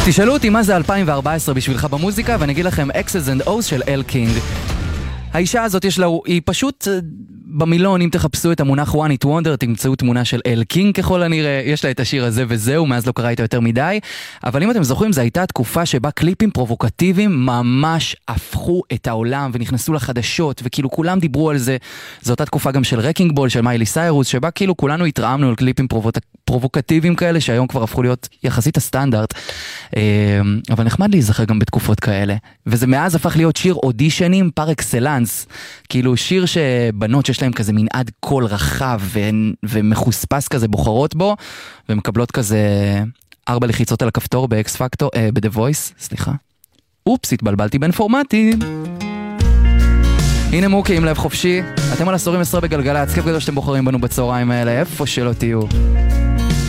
תשאלו אותי מה זה 2014 בשבילך במוזיקה, ואני אגיד לכם X's and O's של אל קינג. האישה הזאת היא פשוט במילון, אם תחפשו את המונח One Hit Wonder, תמצאו תמונה של אל קינג ככל הנראה, יש לה את השיר הזה וזהו, מאז לא קרה איתה יותר מדי, אבל אם אתם זוכרים, זו הייתה תקופה שבה קליפים פרובוקטיביים ממש הפכו את העולם, ונכנסו לחדשות, וכאילו כולם דיברו על זה. זו אותה תקופה גם של רקינג בול, של מיילי סיירוס, שבה כאילו כולנו התרעמנו על קליפים פרובוקטיביים כאלה, שהיום כבר הפכו להיות יחסית הסטנדרט, אבל נחמד להיזכר גם בתקופות כאלה, וזה מאז הפך להיות שיר אודישנים פר אקסלנס, כאילו שיר שבנות שיש להם כזה מנעד קול רחב ומחוספס כזה בוחרות בו, ומקבלות כזה 4 לחיצות על הכפתור באקס פקטור, ב-The Voice, סליחה. אופס, התבלבלתי בין פורמטים. הנה מוקי עם לב חופשי, אתם על 10 בגלגלצ, כיף גדול שאתם בוחרים בנו בצהריים האלה, איפה שלא תהיו.